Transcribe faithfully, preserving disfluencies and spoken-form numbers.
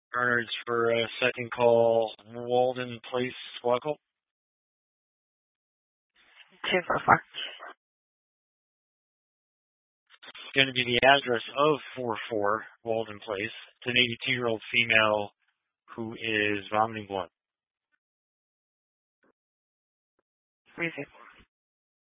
Bernard's for a second call. Walden Place, squad call. two four four. It's going to be the address of four four Walden Place. It's an eighty-two-year-old female who is vomiting blood. Music.